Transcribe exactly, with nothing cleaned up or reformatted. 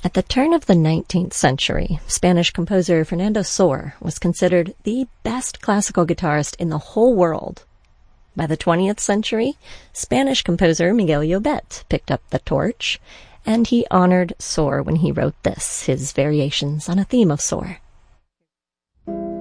At the turn of the nineteenth century, Spanish composer Fernando Sor was considered the best classical guitarist in the whole world. By the twentieth century, Spanish composer Miguel Llobet picked up the torch, and he honored Sor when he wrote this, his variations on a theme of Sor.